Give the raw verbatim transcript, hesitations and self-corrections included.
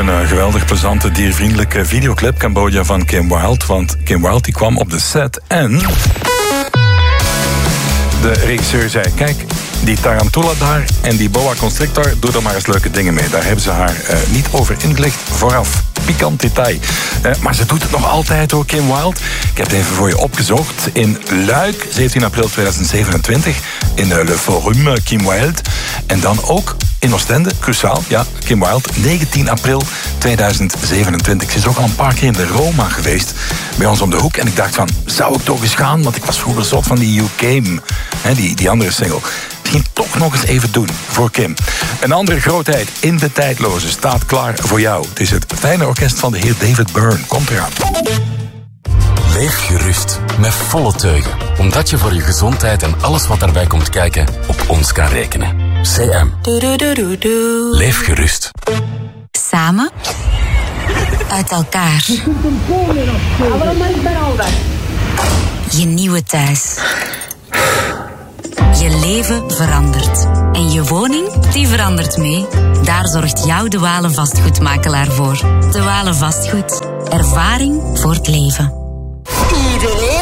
Een uh, geweldig plezante, diervriendelijke videoclip, Cambodja van Kim Wilde. Want Kim Wilde die kwam op de set en de regisseur zei, kijk, die tarantula daar en die boa constrictor, doe er maar eens leuke dingen mee. Daar hebben ze haar uh, niet over ingelicht vooraf. Pikant detail. Uh, maar ze doet het nog altijd hoor, Kim Wilde. Ik heb het even voor je opgezocht. In Luik, zeventien april tweeduizend zevenentwintig. In uh, Le Forum, uh, Kim Wilde. En dan ook in Oostende, cruciaal, ja, Kim Wilde, negentien april tweeduizend zevenentwintig. Ze is ook al een paar keer in de Roma geweest, bij ons om de hoek. En ik dacht van, zou ik toch eens gaan? Want ik was vroeger zot van die You Came, hè, die, die andere single. Misschien toch nog eens even doen voor Kim. Een andere grootheid in de tijdloze staat klaar voor jou. Het is het fijne orkest van de heer David Byrne. Komt eraan. Leef gerust, met volle teugen. Omdat je voor je gezondheid en alles wat daarbij komt kijken op ons kan rekenen. C M. Doe, doe, doe, doe, doe. Leef gerust. Samen. Uit elkaar. Je nieuwe thuis. Je leven verandert. En je woning, die verandert mee. Daar zorgt jouw De Walen vastgoedmakelaar voor. De Walen Vastgoed. Ervaring voor het leven. Iedereen